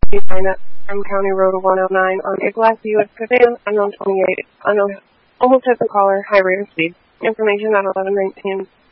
29 from County Road 109 on a black Buick sedan, unknown 28, unknown, almost hit the caller, high rate of speed. Information at 11:19.